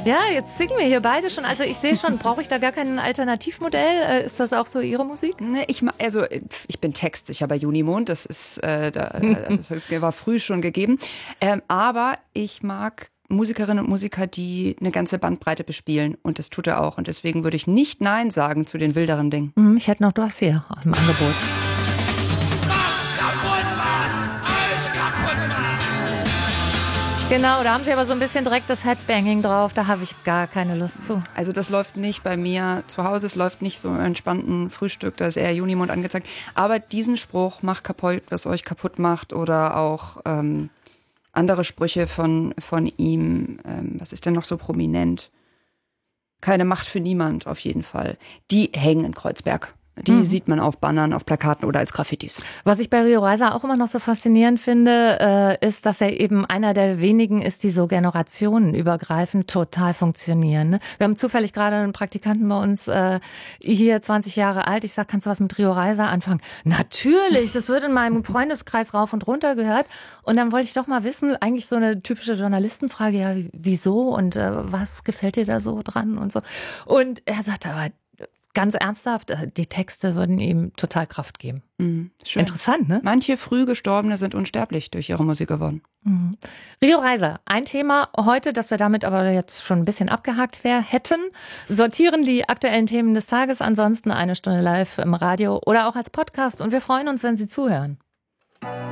Ja, jetzt singen wir hier beide schon. Also ich sehe schon, brauche ich da gar kein Alternativmodell? Ist das auch so Ihre Musik? Ne, ich bin textsicher bei Junimond, das war früh schon gegeben. Aber ich mag Musikerinnen und Musiker, die eine ganze Bandbreite bespielen. Und das tut er auch. Und deswegen würde ich nicht Nein sagen zu den wilderen Dingen. Ich hätte noch das hier im Angebot. Genau, da haben Sie aber so ein bisschen direkt das Headbanging drauf. Da habe ich gar keine Lust zu. Also das läuft nicht bei mir zu Hause. Es läuft nicht so im entspannten Frühstück. Da ist eher Junimond angezeigt. Aber diesen Spruch, macht kaputt, was euch kaputt macht. Oder auch andere Sprüche von ihm. Was ist denn noch so prominent? Keine Macht für niemand, auf jeden Fall. Die hängen in Kreuzberg. Die sieht man auf Bannern, auf Plakaten oder als Graffitis. Was ich bei Rio Reiser auch immer noch so faszinierend finde, ist, dass er eben einer der wenigen ist, die so generationenübergreifend total funktionieren. Ne? Wir haben zufällig gerade einen Praktikanten bei uns, hier 20 Jahre alt. Ich sag, kannst du was mit Rio Reiser anfangen? Natürlich, das wird in meinem Freundeskreis rauf und runter gehört. Und dann wollte ich doch mal wissen, eigentlich so eine typische Journalistenfrage, ja, wieso und was gefällt dir da so dran und so. Und er sagte aber, ganz ernsthaft, die Texte würden ihm total Kraft geben. Schön. Interessant, ne? Manche früh Gestorbene sind unsterblich durch ihre Musik geworden. Rio Reiser, ein Thema heute, das wir damit aber jetzt schon ein bisschen abgehakt hätten. Sortieren die aktuellen Themen des Tages, ansonsten eine Stunde live im Radio oder auch als Podcast. Und wir freuen uns, wenn Sie zuhören.